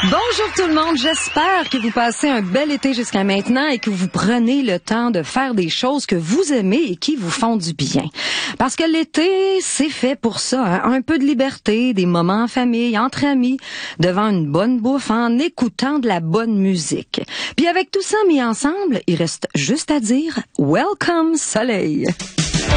Bonjour tout le monde, j'espère que vous passez un bel été jusqu'à maintenant et que vous prenez le temps de faire des choses que vous aimez et qui vous font du bien. Parce que l'été, c'est fait pour ça, hein? Un peu de liberté, des moments en famille, entre amis, devant une bonne bouffe, en écoutant de la bonne musique. Puis avec tout ça mis ensemble, il reste juste à dire « Welcome Soleil ».